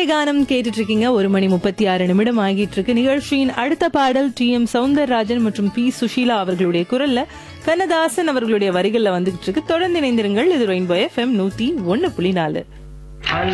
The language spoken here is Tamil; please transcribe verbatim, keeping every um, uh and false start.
திரைகானம் கேட்டுட்டு இருக்கீங்க. ஒரு மணி முப்பத்தி ஆறு நிமிடம் ஆகிட்டு இருக்கு. நிகழ்ச்சியின் அடுத்த பாடல் டி எம் சௌந்தரராஜன் மற்றும் பி சுஷீலா அவர்களுடைய குரல்ல கண்ணதாசன் அவர்களுடைய வரிகள்ல வந்துகிட்டு இருக்கு. தொடர்ந்து இணைந்திருங்கள். இது ரெயின்போ எஃப்எம் நூத்தி ஒன்னு புள்ளி நாலு.